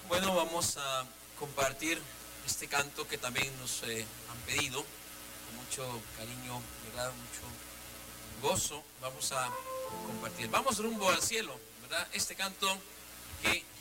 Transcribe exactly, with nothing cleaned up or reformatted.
Bueno, vamos a compartir este canto que también nos eh, han pedido con mucho cariño, ¿verdad? Mucho gozo. Vamos a compartir. Vamos rumbo al cielo, ¿verdad? Este canto que